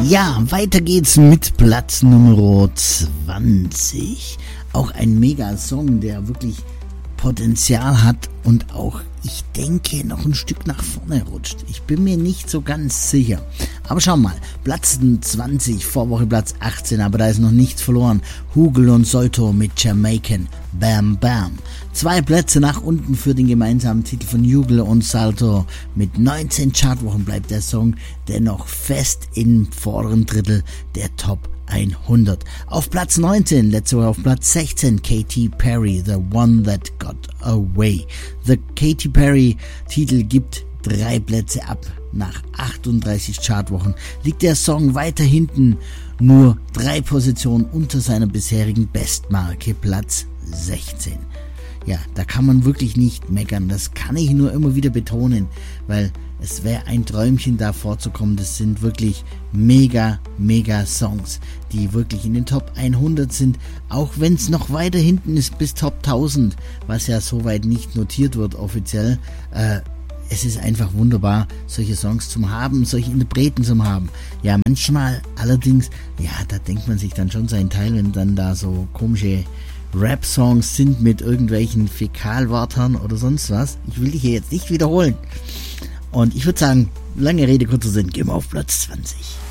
Ja, weiter geht's mit Platz Nummer 20. Auch ein Mega-Song, der wirklich Potenzial hat und auch, ich denke, noch ein Stück nach vorne rutscht. Ich bin mir nicht so ganz sicher. Aber schau mal, Platz 20, Vorwoche Platz 18, aber da ist noch nichts verloren. Hugel und Solto mit Jamaican, Bam Bam. 2 Plätze nach unten für den gemeinsamen Titel von Hugel und Salto. Mit 19 Chartwochen bleibt der Song dennoch fest im vorderen Drittel der Top 100. Auf Platz 19, letzte Woche auf Platz 16, Katy Perry, The One That Got Away. The Katy Perry Titel gibt 3 Plätze ab. Nach 38 Chartwochen liegt der Song weiter hinten, nur 3 Positionen unter seiner bisherigen Bestmarke, Platz 16. Ja, da kann man wirklich nicht meckern, das kann ich nur immer wieder betonen, weil es wäre ein Träumchen da vorzukommen. Das sind wirklich mega Songs, die wirklich in den Top 100 sind, auch wenn es noch weiter hinten ist bis Top 1000, was ja soweit nicht notiert wird offiziell. Es ist einfach wunderbar, solche Songs zu haben, solche Interpreten zu haben. Ja, manchmal allerdings, ja, da denkt man sich dann schon seinen Teil, wenn dann da so komische Rap-Songs sind mit irgendwelchen Fäkalwörtern oder sonst was. Ich will dich hier jetzt nicht wiederholen. Und ich würde sagen, lange Rede, kurzer Sinn, gehen wir auf Platz 20.